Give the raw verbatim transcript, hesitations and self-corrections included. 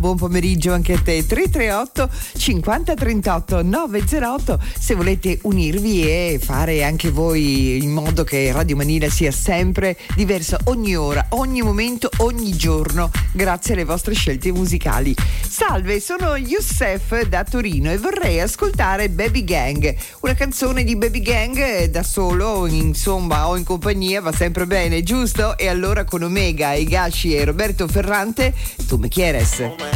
Buon pomeriggio anche a te. Tre tre otto cinquanta trentotto nove zero otto se volete unirvi e fare anche voi in modo che Radio Manila sia sempre diversa ogni ora, ogni momento, ogni giorno, grazie alle vostre scelte musicali. Salve, sono Youssef da Torino e vorrei ascoltare Baby Gang, una canzone di Baby Gang da solo, insomma, o in compagnia va sempre bene, giusto? E allora con Omega, Higashi e Roberto Ferrante, tu me quieres.